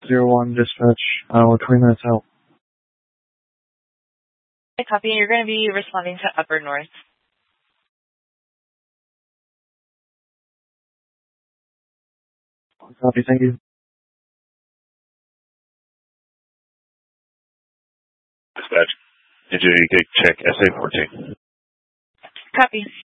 01 dispatch. We're 20 minutes out. Okay, copy. You're going to be responding to Upper North. Copy, thank you. Dispatch. NJ, check SA-14. Copy.